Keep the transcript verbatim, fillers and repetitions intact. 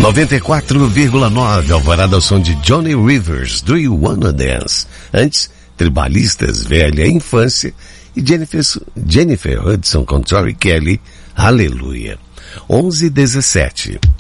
noventa e quatro vírgula nove, Alvorada ao som de Johnny Rivers, Do You Wanna Dance? Antes, Tribalistas, Velha Infância, e Jennifer, Jennifer Hudson com Tori Kelly, Aleluia. onze e dezessete.